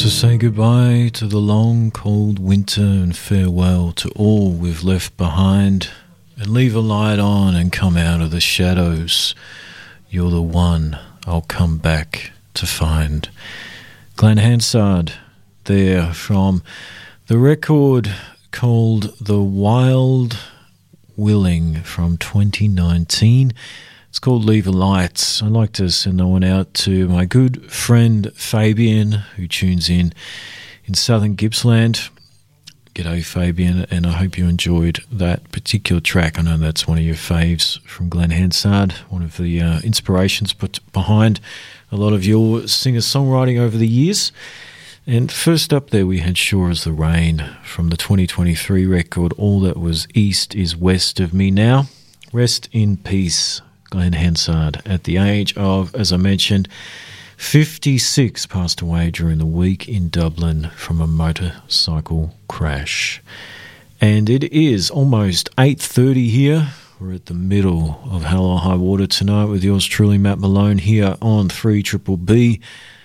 to say goodbye to the long, cold winter and farewell to all we've left behind, and leave a light on and come out of the shadows. You're the one I'll come back to find. Glenn Hansard there from the record called The Wild Willing from 2019. It's called Leave a Light. I'd like to send that one out to my good friend Fabian, who tunes in southern Gippsland. G'day Fabian, and I hope you enjoyed that particular track. I know that's one of your faves from Glenn Hansard, one of the inspirations behind a lot of your singer-songwriting over the years. And first up there we had Sure as the Rain from the 2023 record All That Was East Is West of Me Now. Rest in peace, Glenn Hansard, at the age of, as I mentioned, 56, passed away during the week in Dublin from a motorcycle crash. And it is almost 8:30 here. We're at the middle of Hell or High Water tonight with yours truly, Matt Malone, here on 3BBB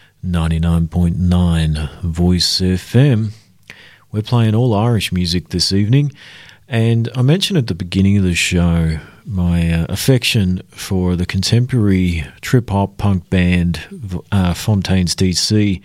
99.9 Voice FM. We're playing all Irish music this evening. And I mentioned at the beginning of the show my affection for the contemporary trip-hop punk band Fontaines DC.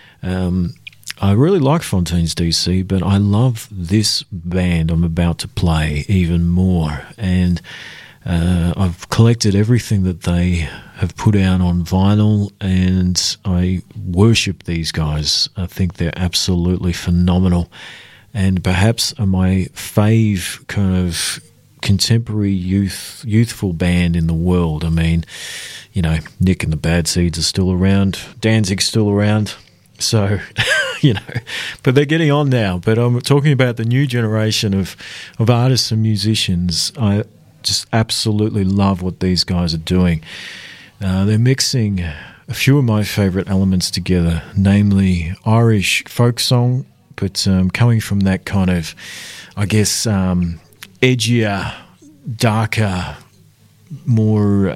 I really like Fontaines DC, but I love this band I'm about to play even more. And I've collected everything that they have put out on vinyl, and I worship these guys. I think they're absolutely phenomenal, and perhaps are my fave kind of contemporary youthful band in the world. I mean, you know, Nick and the Bad Seeds are still around, Danzig's still around, so you know, but they're getting on now. But I'm talking about the new generation of artists and musicians. I just absolutely love what these guys are doing. They're mixing a few of my favourite elements together, namely Irish folk song, but coming from that kind of, I guess, edgier, darker, more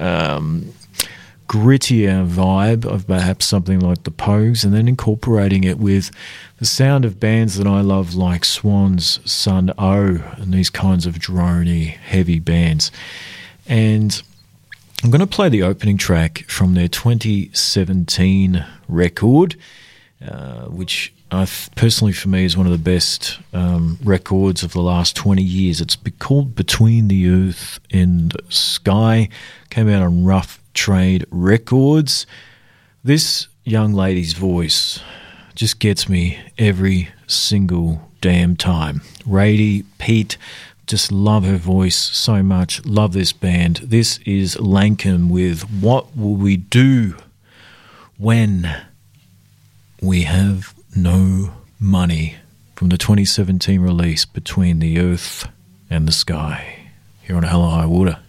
grittier vibe of perhaps something like the Pogues, and then incorporating it with the sound of bands that I love like Swans, Sun O, and these kinds of droney, heavy bands. And I'm going to play the opening track from their 2017 record, which personally for me is one of the best records of the last 20 years. It's called Between the Earth and Sky, came out on Rough Trade Records. This young lady's voice just gets me every single damn time. Rady, Pete, just love her voice so much. Love this band. This is Lankum with What Will We Do When We Have No Money from the 2017 release Between the Earth and the Sky here on Hell or High Water.